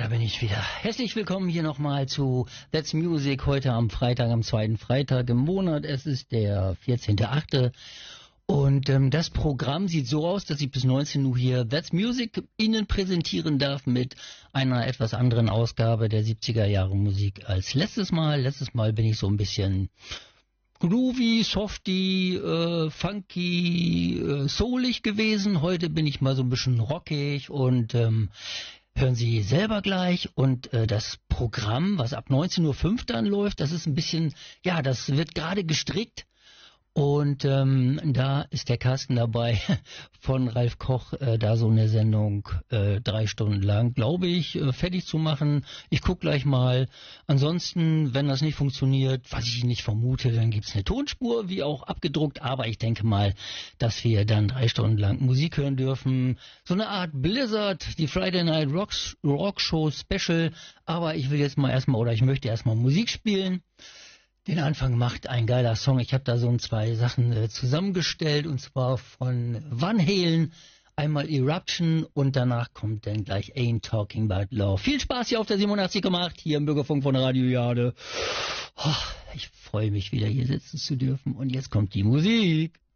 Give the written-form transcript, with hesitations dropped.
Da bin ich wieder. Herzlich willkommen hier nochmal zu That's Music, heute am Freitag, am zweiten Freitag im Monat. Es ist der 14.8. Und das Programm sieht so aus, dass ich bis 19 Uhr hier That's Music Ihnen präsentieren darf mit einer etwas anderen Ausgabe der 70er Jahre Musik als letztes Mal. Letztes Mal bin ich so ein bisschen groovy, softy, funky, soulig gewesen. Heute bin ich mal so ein bisschen rockig und hören Sie selber gleich. Und das Programm, was ab 19.05 Uhr dann läuft, das ist ein bisschen, ja, das wird gerade gestrickt. Und da ist der Carsten dabei von Ralf Koch, da so eine Sendung 3 Stunden lang, glaube ich, fertig zu machen. Ich gucke gleich mal. Ansonsten, wenn das nicht funktioniert, was ich nicht vermute, dann gibt's eine Tonspur, wie auch abgedruckt. Aber ich denke mal, dass wir dann 3 Stunden lang Musik hören dürfen. So eine Art Blizzard, die Friday Night Rock Show Special. Aber ich will jetzt mal ich möchte erstmal Musik spielen. Den Anfang macht ein geiler Song. Ich habe da so 2 Sachen zusammengestellt, und zwar von Van Halen, einmal Eruption und danach kommt dann gleich Ain't Talking About Love. Viel Spaß hier auf der 87,8, hier im Bürgerfunk von Radio Jade. Oh, ich freue mich wieder hier sitzen zu dürfen und jetzt kommt die Musik.